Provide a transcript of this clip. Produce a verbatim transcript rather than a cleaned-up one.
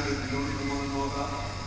that you don't even want to know about?